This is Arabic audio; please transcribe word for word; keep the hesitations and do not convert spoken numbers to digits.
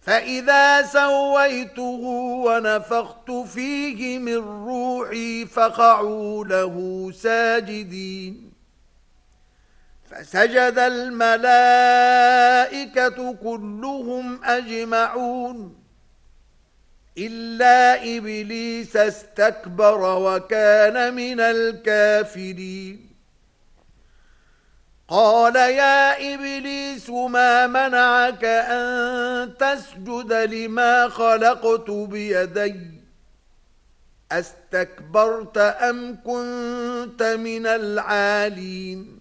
فإذا سويته ونفخت فيه من روحي فقعوا له ساجدين فسجد الملائكة كلهم أجمعون إلا إبليس استكبر وكان من الكافرين قال يا إبليس ما منعك أن تسجد لما خلقت بيدي أستكبرت أم كنت من العالين